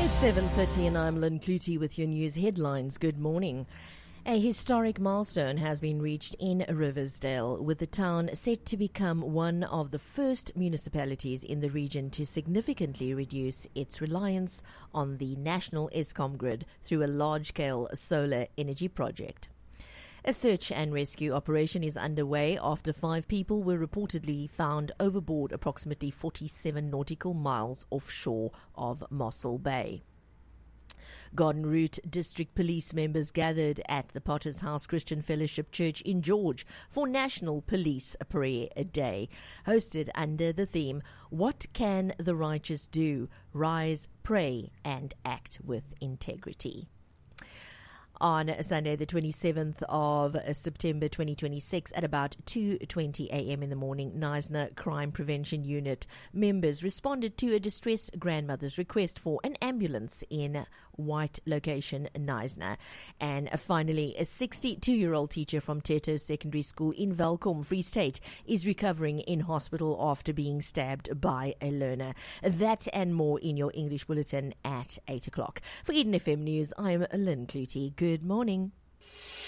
It's 7:30 and I'm Lynn Clutie with your news headlines. Good morning. A historic milestone has been reached in Riversdale, with the town set to become one of the first municipalities in the region to significantly reduce its reliance on the national Eskom grid through a large-scale solar energy project. A search and rescue operation is underway after 5 people were reportedly found overboard approximately 47 nautical miles offshore of Mossel Bay. Garden Route District Police members gathered at the Potter's House Christian Fellowship Church in George for National Police Prayer Day, hosted under the theme, "What Can the Righteous Do? Rise, Pray and Act with Integrity." On Sunday, the 27th of September 2026, at about 2:20 a.m. in the morning, Knysna Crime Prevention Unit members responded to a distressed grandmother's request for an ambulance in White location, Knysna. And finally, a 62-year-old teacher from Teto Secondary School in Welkom, Free State, is recovering in hospital after being stabbed by a learner. That and more in your English bulletin at 8 o'clock. For Eden FM News, I'm Lynn Clutie. Good morning.